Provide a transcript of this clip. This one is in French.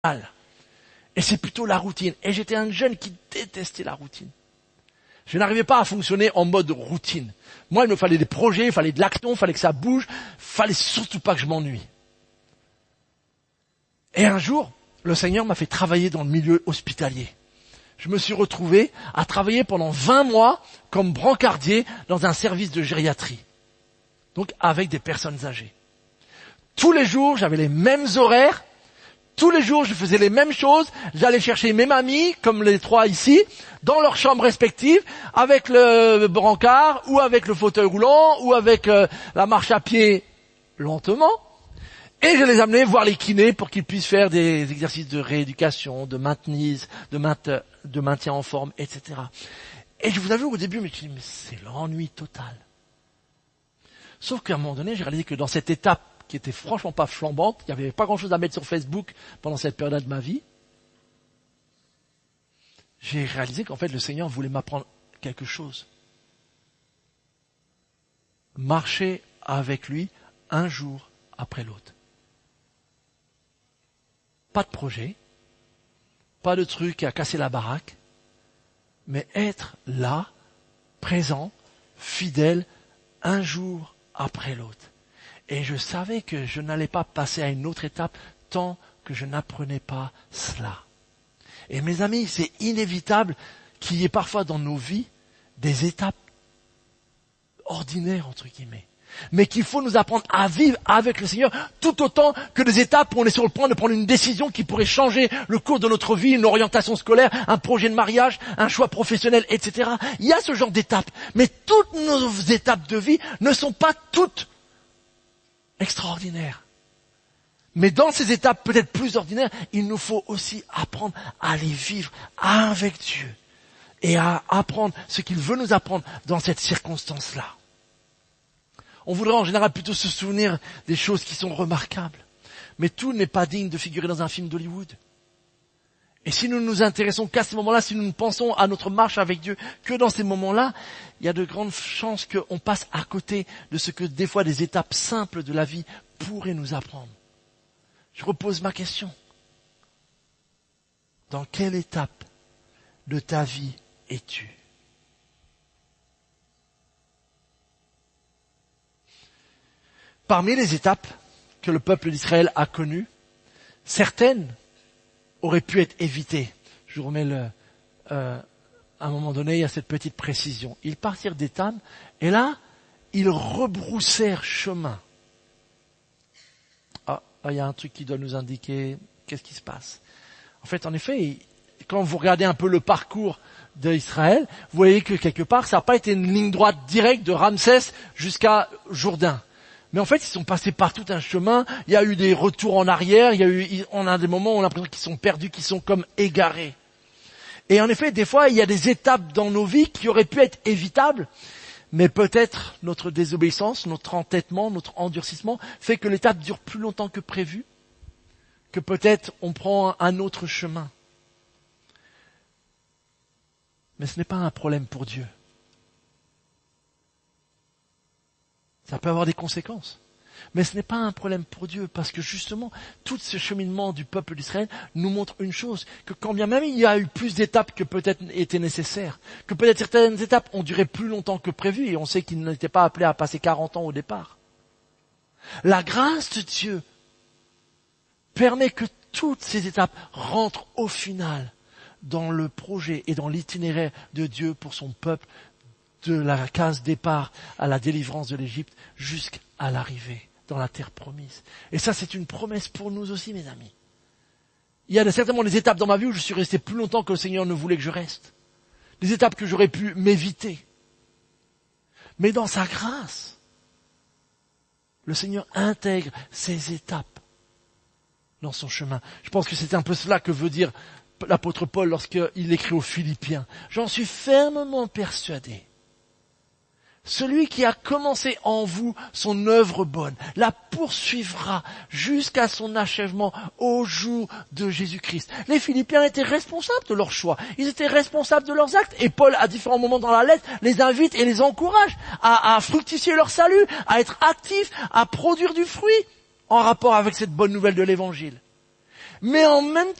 Et c'est plutôt la routine. Et j'étais un jeune qui détestait la routine. Je n'arrivais pas à fonctionner en mode routine. Moi, il me fallait des projets, il fallait de l'action, il fallait que ça bouge, il fallait surtout pas que je m'ennuie. Et un jour, le Seigneur m'a fait travailler dans le milieu hospitalier. Je me suis retrouvé à travailler pendant 20 mois comme brancardier dans un service de gériatrie. Donc avec des personnes âgées. Tous les jours, j'avais les mêmes horaires. Tous les jours, je faisais les mêmes choses. J'allais chercher mes mamies, comme les trois ici, dans leurs chambres respectives, avec le brancard, ou avec le fauteuil roulant, ou avec la marche à pied lentement. Et je les amenais voir les kinés pour qu'ils puissent faire des exercices de rééducation, de maintien en forme, etc. Et je vous avoue, au début, je me suis dit, mais c'est l'ennui total. Sauf qu'à un moment donné, j'ai réalisé que dans cette étape qui était franchement pas flambante, il n'y avait pas grand-chose à mettre sur Facebook pendant cette période de ma vie, j'ai réalisé qu'en fait, le Seigneur voulait m'apprendre quelque chose. Marcher avec lui un jour après l'autre. Pas de projet, pas de truc à casser la baraque, mais être là, présent, fidèle, un jour après l'autre. Et je savais que je n'allais pas passer à une autre étape tant que je n'apprenais pas cela. Et mes amis, c'est inévitable qu'il y ait parfois dans nos vies des étapes ordinaires, entre guillemets. Mais qu'il faut nous apprendre à vivre avec le Seigneur tout autant que des étapes où on est sur le point de prendre une décision qui pourrait changer le cours de notre vie, une orientation scolaire, un projet de mariage, un choix professionnel, etc. Il y a ce genre d'étapes. Mais toutes nos étapes de vie ne sont pas toutes extraordinaires. Mais dans ces étapes peut-être plus ordinaires, il nous faut aussi apprendre à les vivre avec Dieu et à apprendre ce qu'il veut nous apprendre dans cette circonstance-là. On voudrait en général plutôt se souvenir des choses qui sont remarquables. Mais tout n'est pas digne de figurer dans un film d'Hollywood. Et si nous ne nous intéressons qu'à ces moments-là, si nous ne pensons à notre marche avec Dieu que dans ces moments-là, il y a de grandes chances qu'on passe à côté de ce que des fois des étapes simples de la vie pourraient nous apprendre. Je repose ma question. Dans quelle étape de ta vie es-tu ? Parmi les étapes que le peuple d'Israël a connues, certaines auraient pu être évitées. Je vous remets à un moment donné, il y a cette petite précision. Ils partirent d'Étham, et là, ils rebroussèrent chemin. Ah, il y a un truc qui doit nous indiquer qu'est-ce qui se passe. En fait, en effet, quand vous regardez un peu le parcours d'Israël, vous voyez que quelque part, ça n'a pas été une ligne droite directe de Ramsès jusqu'à Jourdain. Mais en fait, ils sont passés par tout un chemin, il y a eu des retours en arrière, on a des moments où on a l'impression qu'ils sont perdus, qu'ils sont comme égarés. Et en effet, des fois, il y a des étapes dans nos vies qui auraient pu être évitables, mais peut-être notre désobéissance, notre entêtement, notre endurcissement fait que l'étape dure plus longtemps que prévu, que peut-être on prend un autre chemin. Mais ce n'est pas un problème pour Dieu. Ça peut avoir des conséquences. Mais ce n'est pas un problème pour Dieu, parce que justement, tout ce cheminement du peuple d'Israël nous montre une chose, que quand bien même il y a eu plus d'étapes que peut-être étaient nécessaires, que peut-être certaines étapes ont duré plus longtemps que prévu, et on sait qu'ils n'étaient pas appelés à passer 40 ans au départ. La grâce de Dieu permet que toutes ces étapes rentrent au final dans le projet et dans l'itinéraire de Dieu pour son peuple, de la case départ à la délivrance de l'Égypte jusqu'à l'arrivée dans la terre promise. Et ça, c'est une promesse pour nous aussi, mes amis. Il y a certainement des étapes dans ma vie où je suis resté plus longtemps que le Seigneur ne voulait que je reste. Des étapes que j'aurais pu m'éviter. Mais dans sa grâce, le Seigneur intègre ces étapes dans son chemin. Je pense que c'est un peu cela que veut dire l'apôtre Paul lorsqu'il écrit aux Philippiens. J'en suis fermement persuadé. Celui qui a commencé en vous son œuvre bonne, la poursuivra jusqu'à son achèvement au jour de Jésus-Christ. Les Philippiens étaient responsables de leurs choix, ils étaient responsables de leurs actes, et Paul, à différents moments dans la lettre, les invite et les encourage à fructifier leur salut, à être actifs, à produire du fruit en rapport avec cette bonne nouvelle de l'Évangile. Mais en même